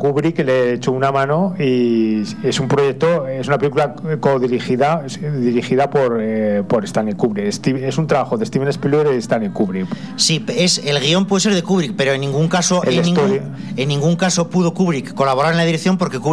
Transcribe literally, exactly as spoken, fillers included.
Kubrick le echó una mano y es un proyecto, es una película codirigida dirigida por, eh, por Stanley Kubrick. Steve, es un trabajo de Steven Spielberg y Stanley Kubrick. Sí, es, el guión puede ser de Kubrick, pero en ningún caso en ningún, en ningún caso pudo Kubrick colaborar en la dirección porque Kubrick